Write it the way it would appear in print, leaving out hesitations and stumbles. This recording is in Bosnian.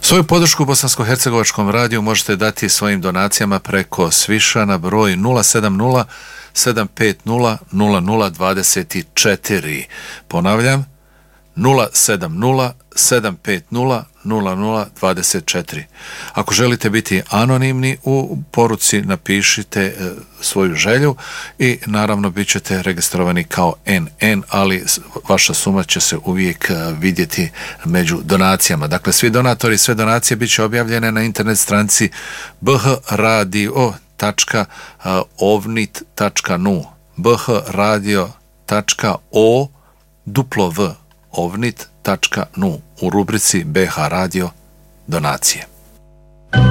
Svoju podršku Bosansko-hercegovačkom radiju možete dati svojim donacijama preko Sviša na broj 070 750 0024. Ponavljam, 070 750 0024. Ako želite biti anonimni, u poruci napišite svoju želju i naravno bit ćete registrovani kao NN, ali vaša suma će se uvijek vidjeti među donacijama. Dakle, svi donatori, sve donacije bit će objavljene na internet stranici bhradio.ovnit.nu bhradio.ovnit.nu u rubrici BH Radio donacije.